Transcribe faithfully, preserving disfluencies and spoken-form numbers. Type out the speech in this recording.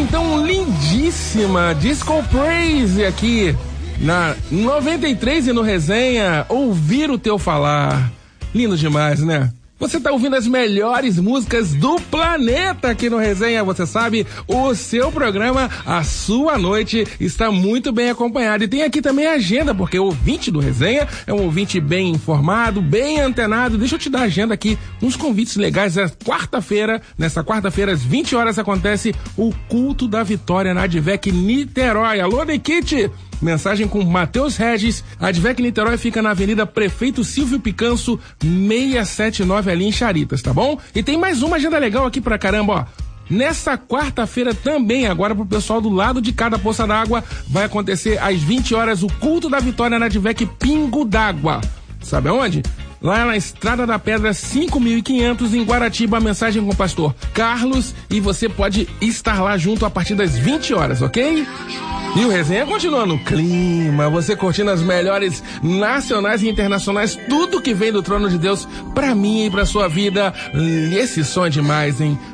então lindíssima Disco Praise aqui na noventa e três e no Resenha, Ouvir o Teu Falar. Lindo demais, né? Você tá ouvindo as melhores músicas do planeta aqui no Resenha, você sabe, o seu programa, a sua noite está muito bem acompanhado. E tem aqui também a agenda, porque o ouvinte do Resenha é um ouvinte bem informado, bem antenado. Deixa eu te dar a agenda aqui, uns convites legais. É quarta-feira, nessa quarta-feira às vinte horas acontece o Culto da Vitória na Advec Niterói. Alô, Nikite! Mensagem com Matheus Regis. A Advec Niterói fica na Avenida Prefeito Silvio Picanço, seiscentos e setenta e nove, ali em Charitas, tá bom? E tem mais uma agenda legal aqui pra caramba, ó. Nessa quarta-feira também, agora pro pessoal do lado de cada poça d'água, vai acontecer às vinte horas o Culto da Vitória na Advec Pingo d'Água. Sabe aonde? Lá na Estrada da Pedra cinco mil e quinhentos, em Guaratiba. Mensagem com o pastor Carlos, e você pode estar lá junto a partir das vinte horas, ok? E o Resenha continua no clima, você curtindo as melhores nacionais e internacionais, tudo que vem do trono de Deus pra mim e pra sua vida. Esse som é demais, hein?